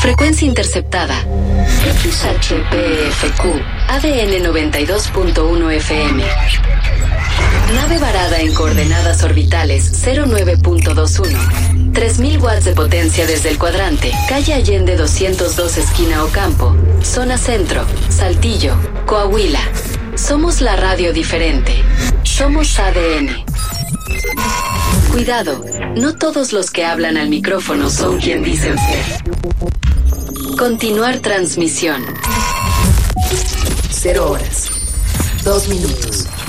Frecuencia interceptada. XHPFQ. ADN 92.1 FM. Nave varada en coordenadas orbitales 09.21. 3000 watts de potencia desde el cuadrante. Calle Allende 202 esquina Ocampo. Zona Centro. Saltillo. Coahuila. Somos la radio diferente. Somos ADN. Cuidado, no todos los que hablan al micrófono son quien dicen ser. Continuar transmisión. 0 horas, 2 minutos.